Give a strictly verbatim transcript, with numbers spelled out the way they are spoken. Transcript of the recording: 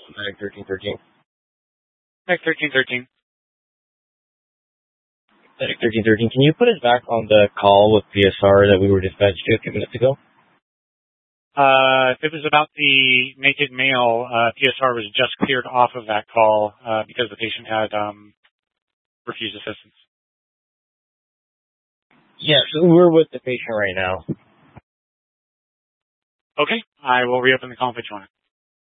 Medic thirteen thirteen. Medic thirteen thirteen. Medic thirteen thirteen, can you put us back on the call with P S R that we were dispatched to a few minutes ago? Uh, if it was about the naked male, uh, P S R was just cleared off of that call, uh, because the patient had, um, refused assistance. Yeah, so we're with the patient right now. Okay, I will reopen the call if you want it.